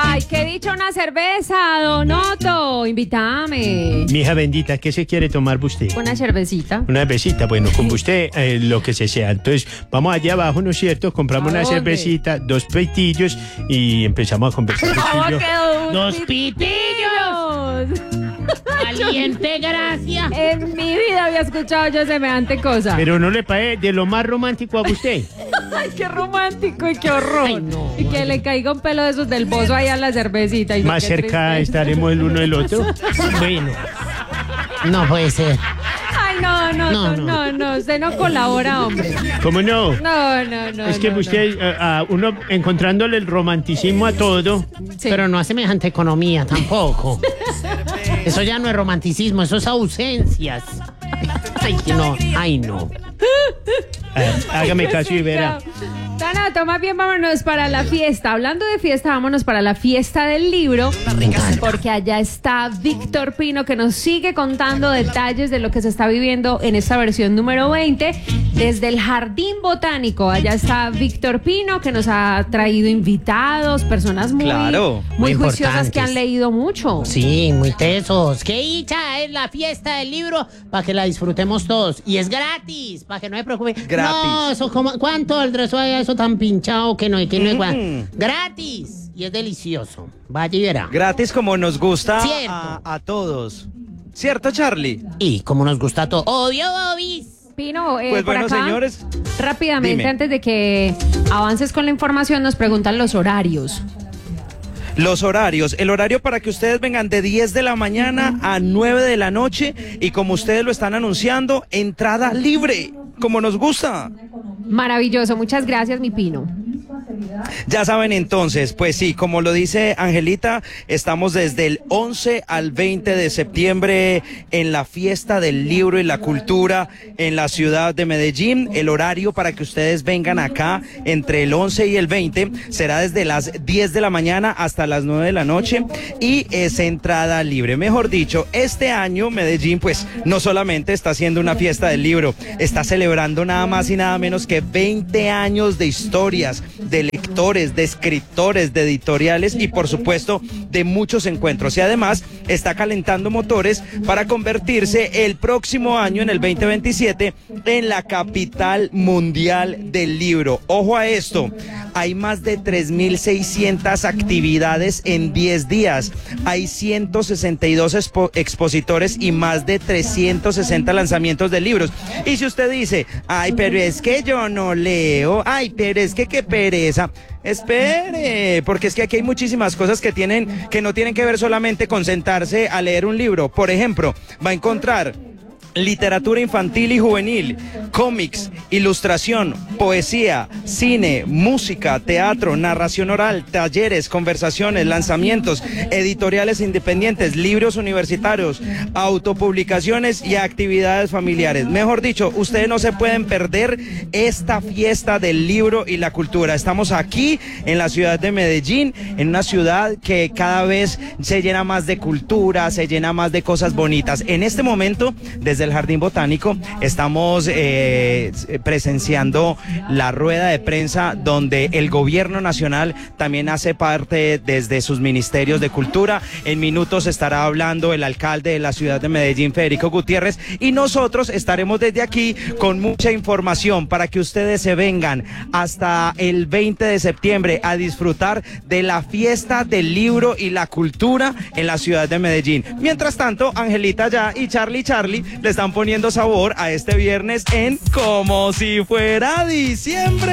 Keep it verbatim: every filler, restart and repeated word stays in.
Ay, qué dicho una cerveza, Don Otto. Invítame. Mija bendita, ¿qué se quiere tomar usted? Una cervecita. Una cervecita, bueno, con usted eh, lo que se sea. Entonces, vamos allá abajo, ¿no es cierto? Compramos una cervecita, dos peitillos y empezamos a conversar. ¡Dos pitillos! Valiente gracia. En mi vida había escuchado yo semejante cosa. Pero no le parece de lo más romántico a usted. Ay, qué romántico y qué horror. Ay, no, y que ay. Le caiga un pelo de esos del bozo ahí a la cervecita. Y más cerca triste. Estaremos el uno del otro. Bueno. No puede ser. Ay, no, no, no, no, no, no, usted no colabora, hombre. ¿Cómo no? No, no, no. Es que no, usted, no. A, a uno encontrándole el romanticismo a todo. Sí. Pero no a semejante economía tampoco. Eso ya no es romanticismo, eso es ausencias. Ay, no, ay, no. Ah, hágame caso y verá. Tanato, más bien vámonos para la fiesta. Hablando de fiesta, vámonos para la fiesta del libro. Porque allá está Víctor Pino, que nos sigue contando detalles de lo que se está viviendo en esta versión número veinte desde el Jardín Botánico. Allá está Víctor Pino, que nos ha traído invitados, personas muy, claro, muy, muy juiciosas que han leído mucho. Sí, muy tesos. ¡Qué dicha es la fiesta del libro! Para que la disfrutemos todos. Y es gratis, para que no se preocupen. Gratis. No, eso como, ¿cuánto el resto hay eso tan pinchado que no hay que no mm. Gratis. Y es delicioso. Vaya y verá. Gratis como nos gusta a, a todos. ¿Cierto, Charlie? Y como nos gusta a todos. ¡Obvio, Bobis! Pino, eh, pues por bueno, acá, señores. Rápidamente, dime. Antes de que avances con la información, nos preguntan los horarios. Los horarios, el horario para que ustedes vengan de diez de la mañana a nueve de la noche y como ustedes lo están anunciando, entrada libre, como nos gusta. Maravilloso, muchas gracias, mi Pino. Ya saben entonces, pues sí, como lo dice Angelita, estamos desde el once al veinte de septiembre en la fiesta del libro y la cultura en la ciudad de Medellín. El horario para que ustedes vengan acá entre el once y el veinte será desde las diez de la mañana hasta las nueve de la noche y es entrada libre. Mejor dicho, este año Medellín pues no solamente está haciendo una fiesta del libro, está celebrando nada más y nada menos que veinte años de historias, de lectores, de escritores, de editoriales y por supuesto de muchos encuentros. Y además está calentando motores para convertirse el próximo año, en el veinte veintisiete, en la capital mundial del libro. Ojo a esto, hay más de tres mil seiscientas actividades en diez días. Hay ciento sesenta y dos expo expositores y más de trescientos sesenta lanzamientos de libros. Y si usted dice, ay, pero es que yo no leo, ay, pero es que qué pereza. Espere, porque es que aquí hay muchísimas cosas que tienen, que no tienen que ver solamente con sentarse a leer un libro. Por ejemplo, va a encontrar literatura infantil y juvenil, cómics, ilustración, poesía, cine, música, teatro, narración oral, talleres, conversaciones, lanzamientos, editoriales independientes, libros universitarios, autopublicaciones y actividades familiares. Mejor dicho, ustedes no se pueden perder esta fiesta del libro y la cultura. Estamos aquí en la ciudad de Medellín, en una ciudad que cada vez se llena más de cultura, se llena más de cosas bonitas. En este momento, desde el Jardín Botánico estamos eh, presenciando la rueda de prensa donde el gobierno nacional también hace parte desde sus ministerios de cultura. En minutos estará hablando el alcalde de la ciudad de Medellín, Federico Gutiérrez, y nosotros estaremos desde aquí con mucha información para que ustedes se vengan hasta el veinte de septiembre a disfrutar de la fiesta del libro y la cultura en la ciudad de Medellín. Mientras tanto, Angelita ya y Charlie Charlie le están poniendo sabor a este viernes en Como si fuera diciembre.